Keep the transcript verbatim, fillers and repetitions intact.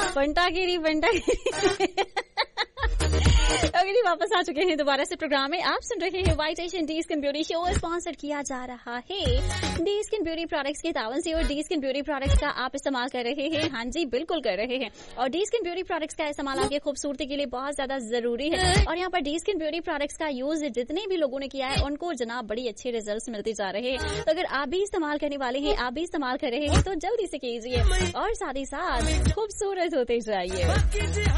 बंटागिरी बंटागिरी अगली वापस आ चुके हैं दोबारा से प्रोग्राम में। आप सुन रहे हैं white Asian D skin beauty show, sponsor किया जा रहा है डी स्किन ब्यूटी प्रोडक्ट्स के तावन से। और डी स्किन ब्यूटी प्रोडक्ट्स का आप इस्तेमाल कर रहे हैं? हाँ जी, बिल्कुल कर रहे हैं। और डी स्किन ब्यूटी प्रोडक्ट्स का इस्तेमाल आपकी खूबसूरती के लिए बहुत ज्यादा जरूरी है। और यहाँ पर डी स्किन ब्यूटी प्रोडक्ट्स का यूज जितने भी लोगों ने किया है उनको जनाब बड़ी अच्छे रिजल्ट मिलते जा रहे हैं। तो अगर आप भी इस्तेमाल करने वाले हैं, आप भी इस्तेमाल कर रहे हैं, तो जल्दी से कीजिए और साथ ही साथ खूबसूरत होते जाइए।